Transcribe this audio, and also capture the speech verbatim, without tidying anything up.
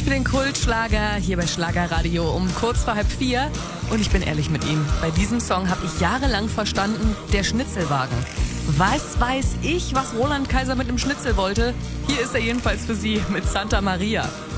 für den Kultschlager hier bei Schlagerradio um kurz vor halb vier. Und ich bin ehrlich mit Ihnen, bei diesem Song habe ich jahrelang verstanden, der Schnitzelwagen. Was weiß ich, was Roland Kaiser mit dem Schnitzel wollte? Hier ist er jedenfalls für Sie mit Santa Maria.